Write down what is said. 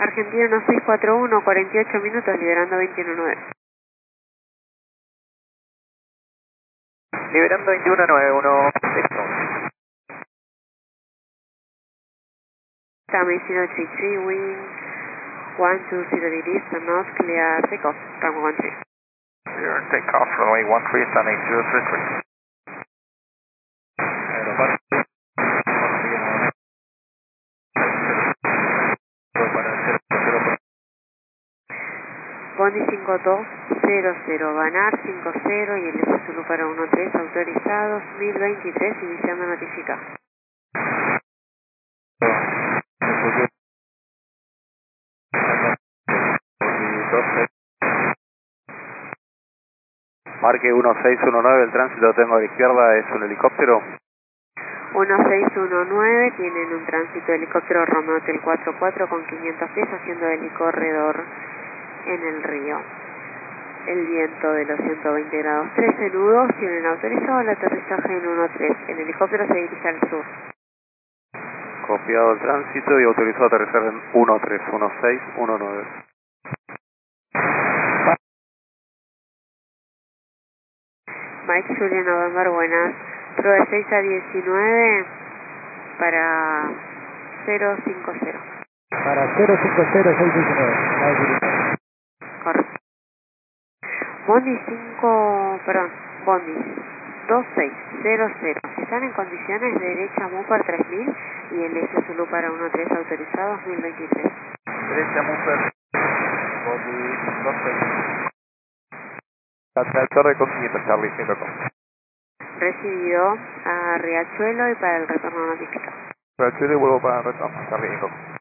Argentina 1641, 48 minutos, liberando 219. Liberando 2191, listo. Tami 033, wind 120 degrees, north, clear, take off, runway 13. Clear, take off, runway 13, standing 033. Bondi 5200, Banar 50 y el S Zulu para 13, autorizados 1023, iniciando notificar. Marque 1619, el tránsito tengo a la izquierda, es un helicóptero. 1619, tienen un tránsito de helicóptero Romeo Hotel 44 con 500 pies haciendo helicorredor en el río. El viento de los 120 grados 13 nudos, tienen autorizado el aterrizaje en 13. El helicóptero se dirige al sur. Copiado el tránsito y autorizado a aterrizar en 1619. Mike Julian November, buenas. Prueba 6 a 19 para 050. Para 050-619. Correcto. Bondi 2600. Si están en condiciones, derecha Mupar 3000 y el S Zulu para 13 autorizado 2023. Derecha Muffer, Bondi 26. Hasta el torre con 500, Charlie, 500. Recibido a Riachuelo y para el retorno notificado. Riachuelo y vuelvo para el retorno, Charlie, 500.